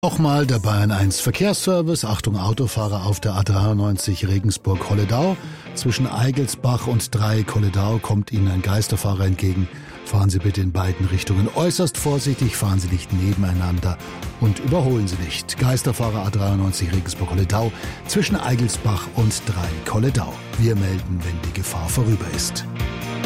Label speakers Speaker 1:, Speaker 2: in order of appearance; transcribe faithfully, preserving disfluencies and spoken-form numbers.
Speaker 1: Nochmal der Bayern eins Verkehrsservice. Achtung Autofahrer auf der A dreiundneunzig Regensburg-Holledau. Zwischen Eigelsbach und Dreieck-Holledau kommt Ihnen ein Geisterfahrer entgegen. Fahren Sie bitte in beiden Richtungen äußerst vorsichtig, fahren Sie nicht nebeneinander und überholen Sie nicht. Geisterfahrer A dreiundneunzig Regensburg-Holledau zwischen Eigelsbach und Dreieck-Holledau. Wir melden, wenn die Gefahr vorüber ist.